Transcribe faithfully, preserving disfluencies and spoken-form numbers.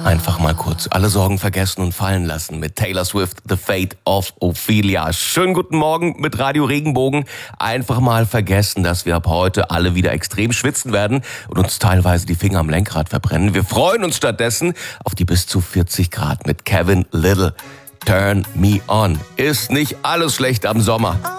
Einfach mal kurz alle Sorgen vergessen und fallen lassen mit Taylor Swift, The Fate of Ophelia. Schönen guten Morgen mit Radio Regenbogen. Einfach mal vergessen, dass wir ab heute alle wieder extrem schwitzen werden und uns teilweise die Finger am Lenkrad verbrennen. Wir freuen uns stattdessen auf die bis zu vierzig Grad mit Kevin Little. Turn Me On. Ist nicht alles schlecht am Sommer.